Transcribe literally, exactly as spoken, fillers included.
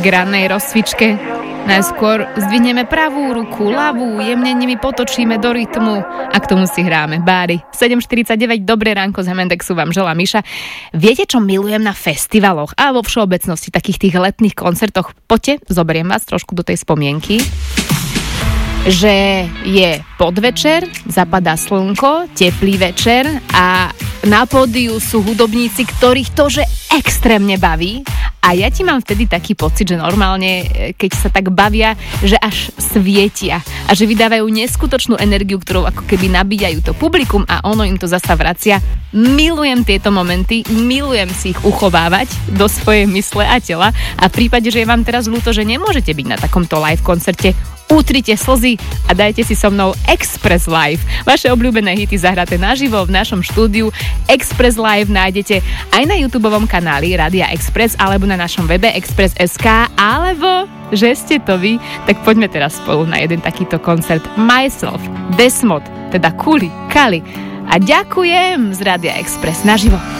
k rannej rozcvičke. Najskôr zdvihneme pravú ruku, ľavú, jemne nimi potočíme do rytmu a k tomu si hráme bády. sedem štyridsaťdeväť, dobré ránko z Hemendexu vám želá Miša. Viete, čo milujem na festivaloch a vo všeobecnosti takých tých letných koncertoch? Poďte, zoberiem vás trošku do tej spomienky. Že je podvečer, zapadá slnko, teplý večer a na pódiu sú hudobníci, ktorých to, že extrémne baví. A ja ti mám vtedy taký pocit, že normálne, keď sa tak bavia, že až svietia a že vydávajú neskutočnú energiu, ktorou ako keby nabíjajú to publikum a ono im to zasa vracia. Milujem tieto momenty, milujem si ich uchovávať do svojej mysle a tela a v prípade, že je vám teraz ľúto, že nemôžete byť na takomto live koncerte, utrite slzy a dajte si so mnou Express Live. Vaše obľúbené hity zahraté naživo v našom štúdiu. Express Live nájdete aj na YouTubeovom kanáli Rádia Express alebo na našom webe express bodka es ká, alebo že ste to vy, tak poďme teraz spolu na jeden takýto koncert. Myself, Desmod, teda Kuli, Kali a ďakujem z Rádia Express naživo.